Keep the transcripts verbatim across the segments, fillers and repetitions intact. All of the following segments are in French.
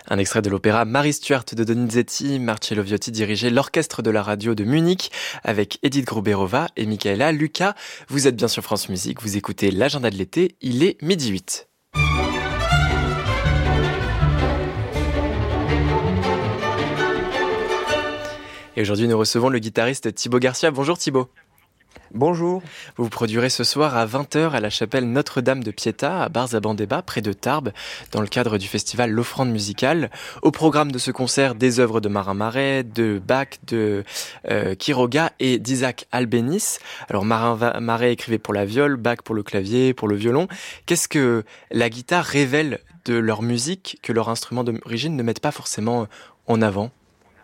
Un extrait de l'opéra Marie Stuart de Donizetti. Marcello Viotti dirigeait l'orchestre de la radio de Munich avec Edith Gruberova et Michaela Luca. Vous êtes bien sur France Musique, vous écoutez l'agenda de l'été, il est midi huit. Et aujourd'hui, nous recevons le guitariste Thibaut Garcia. Bonjour Thibaut. Bonjour. Vous vous produirez ce soir à vingt heures à la chapelle Notre-Dame de Pietà, à Barzabandeba, près de Tarbes, dans le cadre du festival L'Offrande musicale. Au programme de ce concert, des œuvres de Marin Marais, de Bach, de euh, Quiroga et d'Isaac Albéniz. Alors Marin Marais écrivait pour la viole, Bach pour le clavier, pour le violon. Qu'est-ce que la guitare révèle de leur musique que leurs instruments d'origine ne mettent pas forcément en avant ?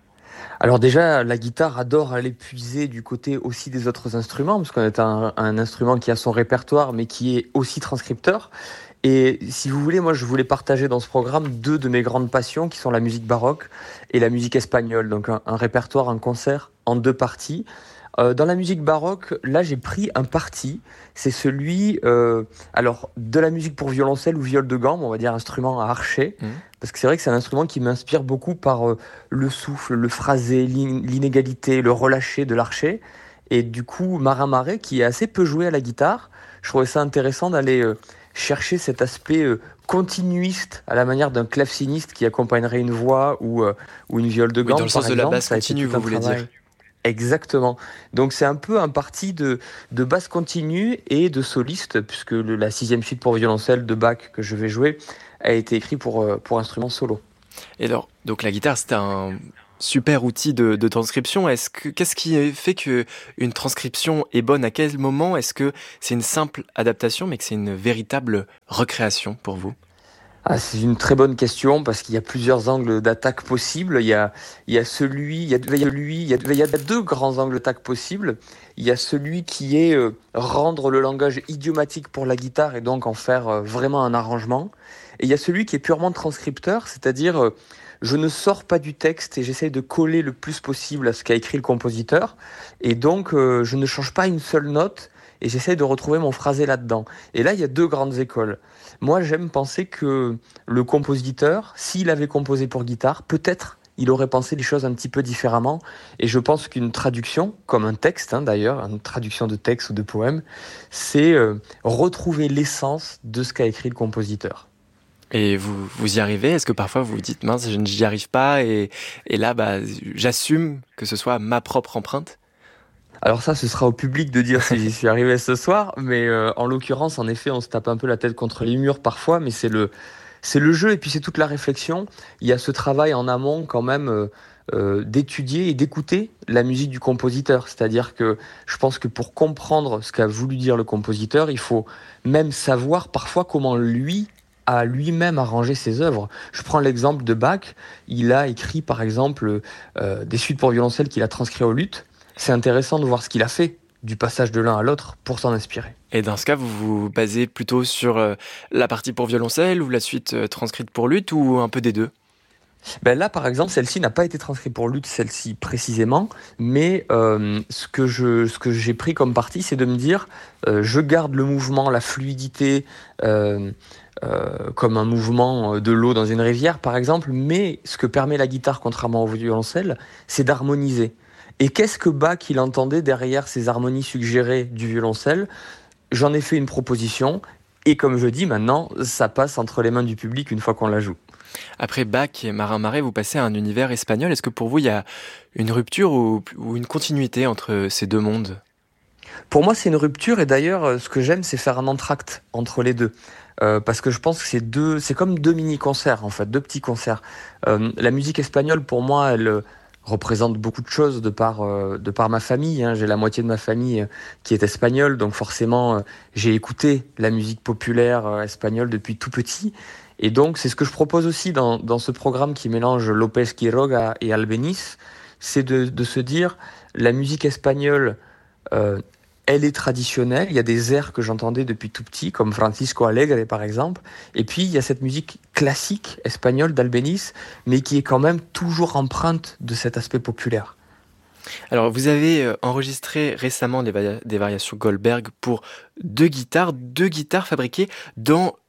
Alors déjà, la guitare adore aller puiser du côté aussi des autres instruments, parce qu'on est un, un instrument qui a son répertoire, mais qui est aussi transcripteur. Et si vous voulez, moi je voulais partager dans ce programme deux de mes grandes passions, qui sont la musique baroque et la musique espagnole. Donc un, un répertoire, un concert en deux parties. Euh, dans la musique baroque, là j'ai pris un parti, c'est celui euh, alors de la musique pour violoncelle ou viole de gambe, on va dire instrument à archet, mmh. Parce que c'est vrai que c'est un instrument qui m'inspire beaucoup par euh, le souffle, le phrasé, l'in- l'inégalité, le relâché de l'archet. Et du coup, Marin Marais, qui est assez peu joué à la guitare, je trouvais ça intéressant d'aller euh, chercher cet aspect euh, continuiste à la manière d'un claveciniste qui accompagnerait une voix ou, euh, ou une viole de gambe. Oui, dans le sens par de exemple, la basse continue, vous voulez travail. dire. Exactement. Donc c'est un peu un parti de, de basse continue et de soliste, puisque le, la sixième suite pour violoncelle de Bach que je vais jouer a été écrit pour, pour instrument solo. Et alors, donc la guitare, c'est un super outil de, de transcription. Est-ce que, qu'est-ce qui fait qu'une transcription est bonne ? À quel moment est-ce que c'est une simple adaptation, mais que c'est une véritable recréation pour vous ? Ah, c'est une très bonne question parce qu'il y a plusieurs angles d'attaque possibles. Il y a, il y a celui, il y a, il y a lui, il y a, il y a deux grands angles d'attaque possibles. Il y a celui qui est euh, rendre le langage idiomatique pour la guitare et donc en faire euh, vraiment un arrangement. Et il y a celui qui est purement transcripteur, c'est-à-dire euh, je ne sors pas du texte et j'essaie de coller le plus possible à ce qu'a écrit le compositeur. Et donc euh, je ne change pas une seule note. Et j'essaie de retrouver mon phrasé là-dedans. Et là, il y a deux grandes écoles. Moi, j'aime penser que le compositeur, s'il avait composé pour guitare, peut-être il aurait pensé les choses un petit peu différemment. Et je pense qu'une traduction, comme un texte hein, d'ailleurs, une traduction de texte ou de poème, c'est euh, retrouver l'essence de ce qu'a écrit le compositeur. Et vous, vous y arrivez ? Est-ce que parfois vous vous dites « mince, je n'y arrive pas » et, et là, bah, j'assume que ce soit ma propre empreinte ? Alors ça, ce sera au public de dire si j'y suis arrivé ce soir, mais euh, en l'occurrence, en effet, on se tape un peu la tête contre les murs parfois, mais c'est le, c'est le jeu et puis c'est toute la réflexion. Il y a ce travail en amont quand même euh, euh, d'étudier et d'écouter la musique du compositeur. C'est-à-dire que je pense que pour comprendre ce qu'a voulu dire le compositeur, il faut même savoir parfois comment lui a lui-même arrangé ses œuvres. Je prends l'exemple de Bach. Il a écrit par exemple euh, des suites pour violoncelle qu'il a transcrites au luth. C'est intéressant de voir ce qu'il a fait du passage de l'un à l'autre pour s'en inspirer. Et dans ce cas, vous vous basez plutôt sur euh, la partie pour violoncelle ou la suite euh, transcrite pour luth ou un peu des deux ? Ben là, par exemple, celle-ci n'a pas été transcrite pour luth, celle-ci précisément, mais euh, ce que je, ce que j'ai pris comme parti, c'est de me dire, euh, je garde le mouvement, la fluidité, euh, euh, comme un mouvement de l'eau dans une rivière, par exemple, mais ce que permet la guitare, contrairement au violoncelle, c'est d'harmoniser. Et qu'est-ce que Bach il entendait derrière ces harmonies suggérées du violoncelle ? J'en ai fait une proposition, et comme je dis maintenant, ça passe entre les mains du public une fois qu'on la joue. Après Bach et Marin Marais, vous passez à un univers espagnol. Est-ce que pour vous, il y a une rupture ou, ou une continuité entre ces deux mondes ? Pour moi, c'est une rupture, et d'ailleurs, ce que j'aime, c'est faire un entracte entre les deux. Euh, parce que je pense que c'est deux, c'est comme deux mini-concerts, en fait, deux petits concerts. Euh, la musique espagnole, pour moi, elle représente beaucoup de choses de par, euh, de par ma famille. Hein. J'ai la moitié de ma famille euh, qui est espagnole, donc forcément, euh, j'ai écouté la musique populaire euh, espagnole depuis tout petit. Et donc, c'est ce que je propose aussi dans, dans ce programme qui mélange López Quiroga et Albéniz, c'est de, de se dire, la musique espagnole, euh, elle est traditionnelle. Il y a des airs que j'entendais depuis tout petit, comme Francisco Alegre par exemple. Et puis, il y a cette musique classique espagnole d'Albéniz, mais qui est quand même toujours empreinte de cet aspect populaire. Alors, vous avez enregistré récemment des, varia- des variations Goldberg pour deux guitares, deux guitares fabriquées dans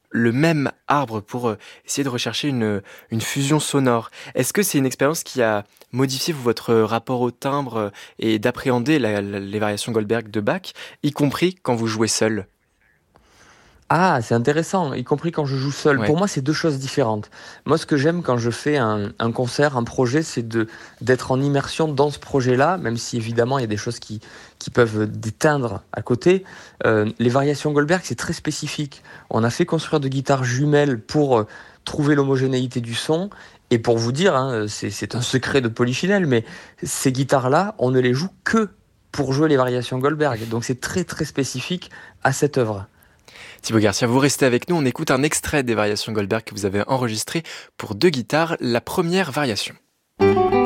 le même arbre pour euh, essayer de rechercher une, une fusion sonore. Est-ce que c'est une expérience qui a modifié votre rapport au timbre euh, et d'appréhender la- la- les variations Goldberg de Bach, y compris quand vous jouez seul? Ah, c'est intéressant, y compris quand je joue seul. Ouais. Pour moi, c'est deux choses différentes. Moi, ce que j'aime quand je fais un, un concert, un projet, c'est de d'être en immersion dans ce projet-là, même si évidemment il y a des choses qui, qui peuvent déteindre à côté. Euh, les variations Goldberg, c'est très spécifique. On a fait construire de guitares jumelles pour euh, trouver l'homogénéité du son. Et pour vous dire, hein, c'est, c'est un secret de Polichinelle, mais ces guitares-là, on ne les joue que pour jouer les variations Goldberg. Donc c'est très très spécifique à cette œuvre. Thibaut Garcia, vous restez avec nous, on écoute un extrait des variations Goldberg que vous avez enregistré pour deux guitares, la première variation.